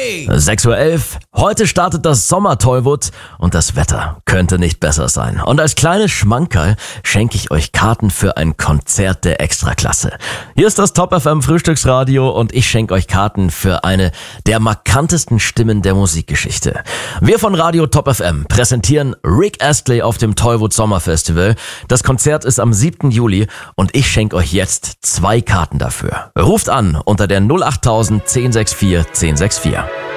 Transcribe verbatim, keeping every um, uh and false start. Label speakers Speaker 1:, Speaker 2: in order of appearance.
Speaker 1: sechs Uhr elf, heute startet das Sommer-Tollwood und das Wetter könnte nicht besser sein. Und als kleines Schmankerl schenke ich euch Karten für ein Konzert der Extraklasse. Hier ist das Top F M Frühstücksradio und ich schenke euch Karten für eine der markantesten Stimmen der Musikgeschichte. Wir von Radio Top F M präsentieren Rick Astley auf dem Tollwood Sommerfestival. Das Konzert ist am siebten Juli und ich schenke euch jetzt zwei Karten dafür. Ruft an unter der null acht null null null eins sechs vier eins sechs vier.